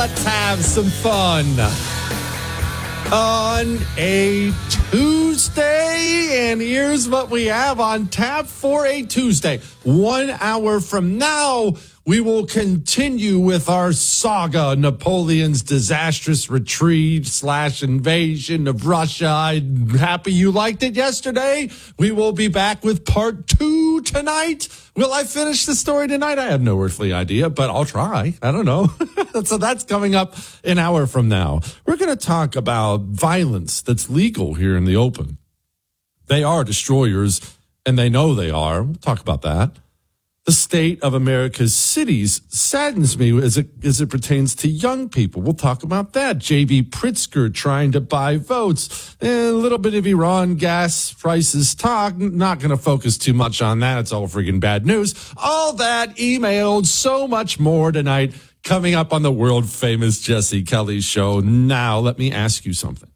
let's have some fun on a Tuesday. And here's what we have on tap for a Tuesday. 1 hour from now, we will continue with our saga, Napoleon's disastrous retreat / invasion of Russia. I'm happy you liked it yesterday. We will be back with part 2 tonight. Will I finish the story tonight? I have no earthly idea, but I'll try. I don't know. So that's coming up an hour from now. We're going to talk about violence that's legal here in the open. They are destroyers, and they know they are. We'll talk about that. The state of America's cities saddens me as it pertains to young people. We'll talk about that. J.B. Pritzker trying to buy votes. And a little bit of Iran gas prices talk. Not going to focus too much on that. It's all freaking bad news. All that emailed, so much more tonight coming up on the world famous Jesse Kelly show. Now, let me ask you something.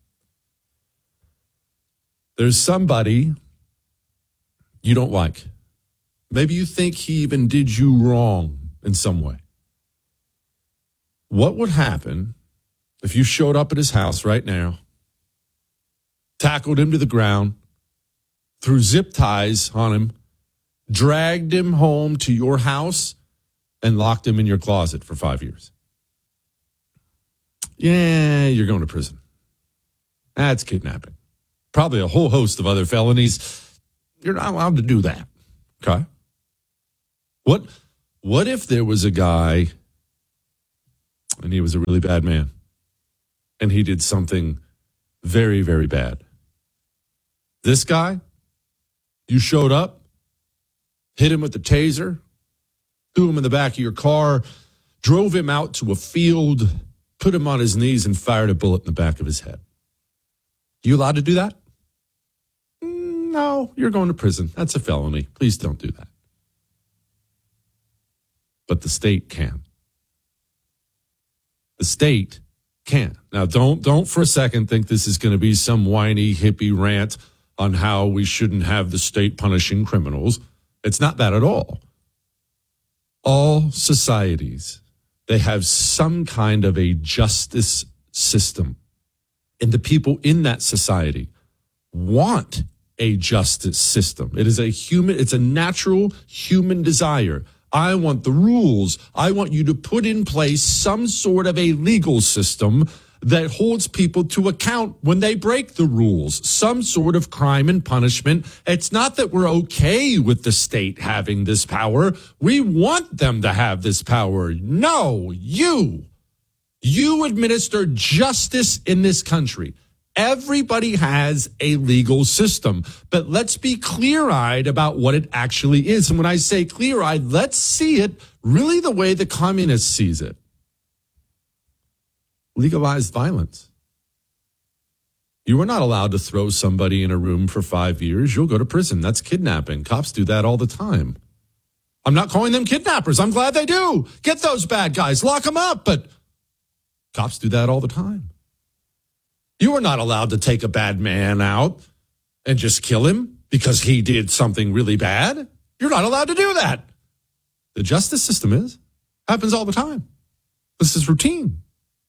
There's somebody you don't like. Maybe you think he even did you wrong in some way. What would happen if you showed up at his house right now, tackled him to the ground, threw zip ties on him, dragged him home to your house, and locked him in your closet for 5 years? Yeah, you're going to prison. That's kidnapping. Probably a whole host of other felonies. You're not allowed to do that. Okay? What if there was a guy and he was a really bad man and he did something very, very bad? This guy, you showed up, hit him with the taser, threw him in the back of your car, drove him out to a field, put him on his knees and fired a bullet in the back of his head. You allowed to do that? No, you're going to prison. That's a felony. Please don't do that. But the state can. The state can. Now, don't for a second think this is going to be some whiny hippie rant on how we shouldn't have the state punishing criminals. It's not that at all. All societies, they have some kind of a justice system. And the people in that society want a justice system. It's a natural human desire. I want the rules. I want you to put in place some sort of a legal system that holds people to account when they break the rules, some sort of crime and punishment. It's not that we're okay with the state having this power. We want them to have this power. No, you administer justice in this country. Everybody has a legal system, but let's be clear-eyed about what it actually is. And when I say clear-eyed, let's see it really the way the communist sees it. Legalized violence. You are not allowed to throw somebody in a room for 5 years. You'll go to prison. That's kidnapping. Cops do that all the time. I'm not calling them kidnappers. I'm glad they do. Get those bad guys. Lock them up. But cops do that all the time. You are not allowed to take a bad man out and just kill him because he did something really bad. You're not allowed to do that. The justice system is. Happens all the time. This is routine.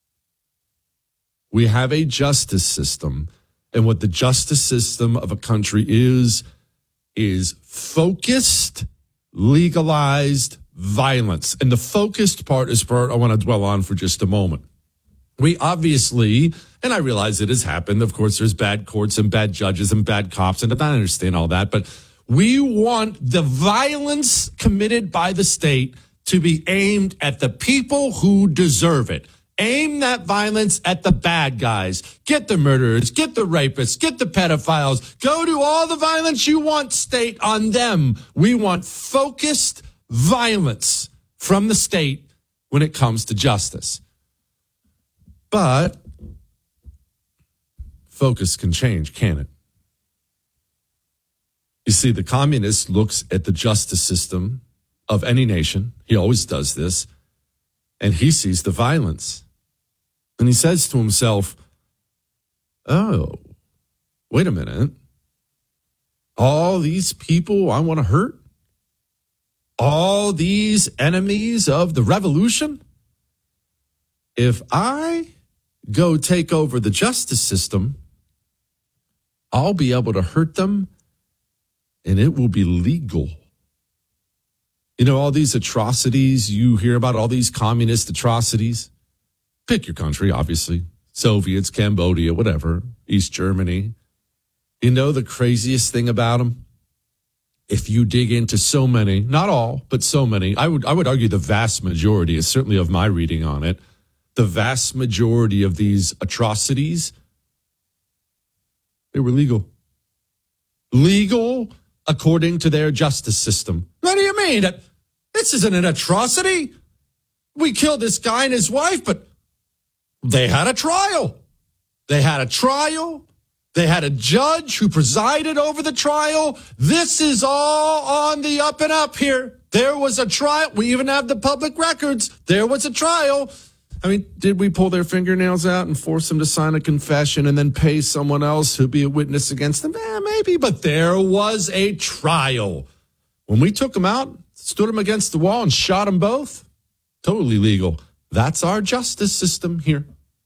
We have a justice system, and what the justice system of a country is focused, legalized violence. And the focused part is part I want to dwell on for just a moment. We obviously, and I realize it has happened, of course, there's bad courts and bad judges and bad cops, and I understand all that, but we want the violence committed by the state to be aimed at the people who deserve it. Aim that violence at the bad guys. Get the murderers, get the rapists, get the pedophiles. Go do all the violence you want, state, on them. We want focused violence from the state when it comes to justice. But focus can change, can it? You see, the communist looks at the justice system of any nation. He always does this. And he sees the violence. And he says to himself, oh, wait a minute. All these people I want to hurt? All these enemies of the revolution? if I go take over the justice system, I'll be able to hurt them and it will be legal. You know, all these atrocities you hear about, all these communist atrocities. Pick your country, obviously. Soviets, Cambodia, whatever, East Germany. You know the craziest thing about them? If you dig into so many, not all, but so many, I would argue the vast majority, is certainly of my reading on it, the vast majority of these atrocities, they were legal. Legal according to their justice system. What do you mean? This isn't an atrocity. We killed this guy and his wife, but they had a trial. They had a trial. They had a judge who presided over the trial. This is all on the up and up here. There was a trial. We even have the public records. There was a trial. I mean, did we pull their fingernails out and force them to sign a confession and then pay someone else who'd be a witness against them? Maybe, but there was a trial. When we took them out, stood them against the wall and shot them both, totally legal. That's our justice system here.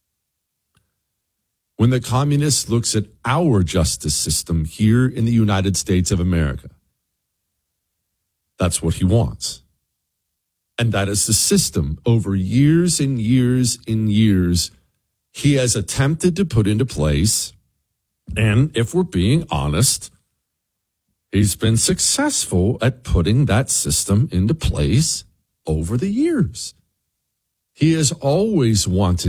When the communist looks at our justice system here in the United States of America, that's what he wants. And that is the system over years and years and years he has attempted to put into place. And if we're being honest, he's been successful at putting that system into place over the years. He has always wanted